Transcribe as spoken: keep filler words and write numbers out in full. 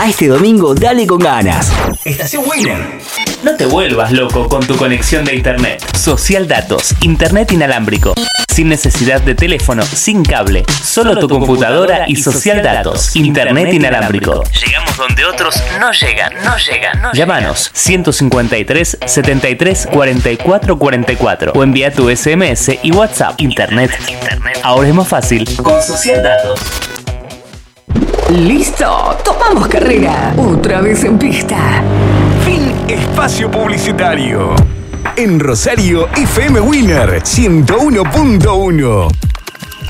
A este domingo dale con ganas. Estación Winner. No te vuelvas loco con tu conexión de internet. Social Datos, internet inalámbrico. Sin necesidad de teléfono, sin cable. Solo, Solo tu, tu computadora, computadora y Social Datos. Internet inalámbrico. Llegamos donde otros no llegan, no llegan, no Llámanos ciento cincuenta y tres, setenta y tres, cuarenta y cuatro, cuarenta y cuatro o envía tu S M S y WhatsApp. Internet, internet. Ahora es más fácil con Social Datos. Listo, tomamos carrera. Otra vez en pista. Fin espacio publicitario. En Rosario, F M Winner ciento uno punto uno.